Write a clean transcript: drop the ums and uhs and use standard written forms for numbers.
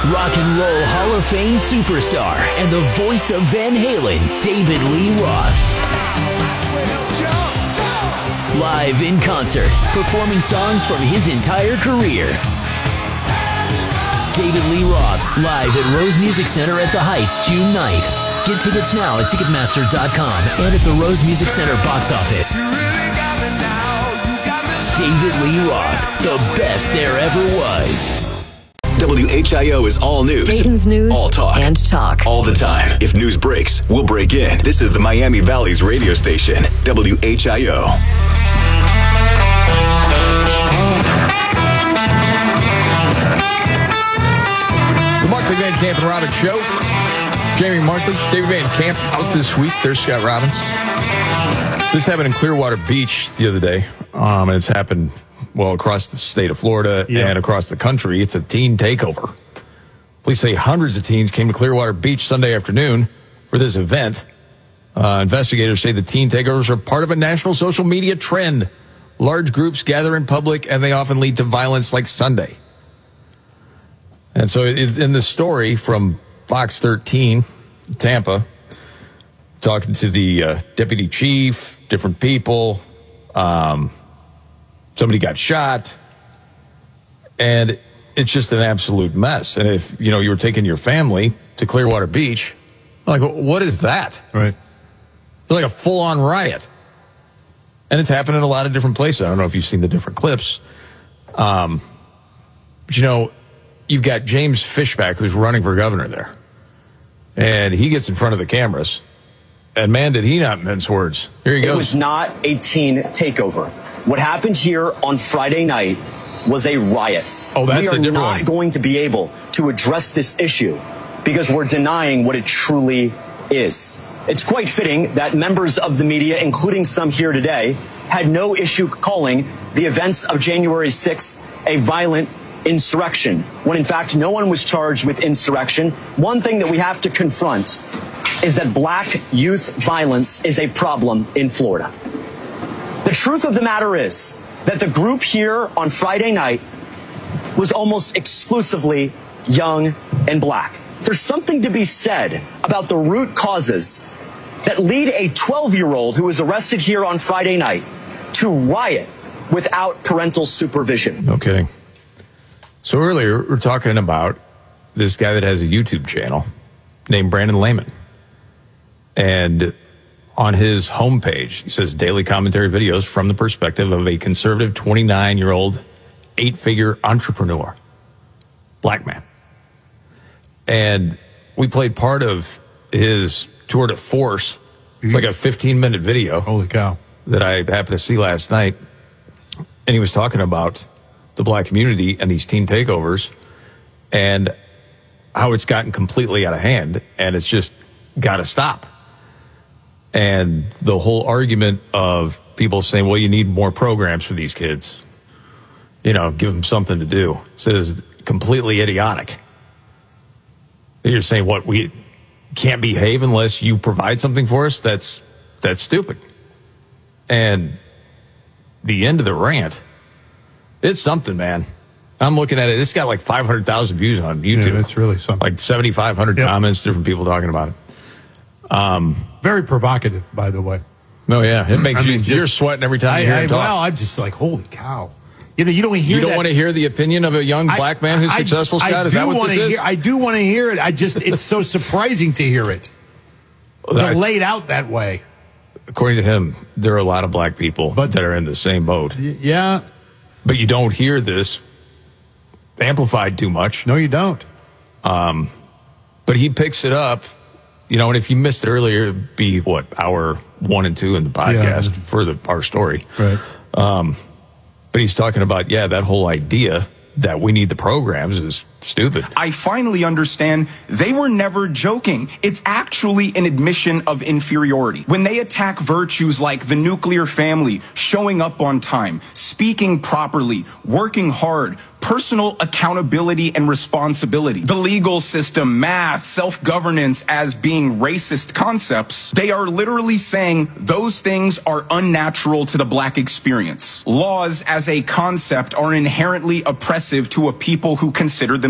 Rock and Roll Hall of Fame superstar and the voice of Van Halen, David Lee Roth. Live in concert, performing songs from his entire career. David Lee Roth, live at Rose Music Center at the Heights, June 9th. Get tickets now at Ticketmaster.com and at the Rose Music Center box office. David Lee Roth, the best there ever was. WHIO is all news. Dayton's news. All talk. And talk. All the time. If news breaks, we'll break in. This is the Miami Valley's radio station, WHIO. The Markley Van Camp and Robbins Show. Jamie Markley, David Van Camp out this week. There's Scott Robbins. This happened in Clearwater Beach the other day, and it's happened, well, across the state of Florida and across the country. It's a teen takeover. Police say hundreds of teens came to Clearwater Beach Sunday afternoon for this event. Investigators say the teen takeovers are part of a national social media trend. Large groups gather in public, and they often lead to violence like Sunday. And so in the story from Fox 13, Tampa, talking to the deputy chief, different people, somebody got shot, and it's just an absolute mess. And if, you were taking your family to Clearwater Beach, like, what is that? Right. It's like a full-on riot. And it's happened in a lot of different places. I don't know if you've seen the different clips. But, you've got James Fishback, who's running for governor there. And he gets in front of the cameras. And, man, did he not mince words. Here he goes. It was not a teen takeover. What happened here on Friday night was a riot. Oh, that's the different one. We are not going to be able to address this issue because we're denying what it truly is. It's quite fitting that members of the media, including some here today, had no issue calling the events of January 6th a violent insurrection, when in fact no one was charged with insurrection. One thing that we have to confront is that black youth violence is a problem in Florida. The truth of the matter is that the group here on Friday night was almost exclusively young and black. There's something to be said about the root causes that lead a 12-year-old who was arrested here on Friday night to riot without parental supervision. No kidding. So earlier, we're talking about this guy that has a YouTube channel named Brandon Lehman. And on his homepage, he says daily commentary videos from the perspective of a conservative 29-year-old, 8-figure entrepreneur, black man. And we played part of his tour de force. It's like a 15-minute video. Holy cow. That I happened to see last night. And he was talking about the black community and these teen takeovers and how it's gotten completely out of hand and it's just got to stop. And the whole argument of people saying, well, you need more programs for these kids. Give them something to do. It's completely idiotic. You're saying, what, we can't behave unless you provide something for us? That's stupid. And the end of the rant, it's something, man. I'm looking at it. It's got like 500,000 views on YouTube. Yeah, it's really something. Like 7,500 comments, different people talking about it. Very provocative, by the way. Oh, yeah. It makes you're sweating every time you hear him talk. Well, I'm just like, holy cow. You don't hear You don't want to hear the opinion of a young black man who's successful, Scott? Is that what this is? I do want to hear it. It's so surprising to hear it. They're laid out that way. According to him, there are a lot of black people that are in the same boat. Yeah. But you don't hear this amplified too much. No, you don't. But he picks it up, and if you missed it earlier, it'd be, hour 1 and 2 in the podcast for our story. Right. But he's talking about, that whole idea that we need the programs is stupid. I finally understand they were never joking. It's actually an admission of inferiority. When they attack virtues like the nuclear family, showing up on time, speaking properly, working hard, personal accountability and responsibility, the legal system, math, self-governance as being racist concepts, they are literally saying those things are unnatural to the black experience. Laws as a concept are inherently oppressive to a people who consider them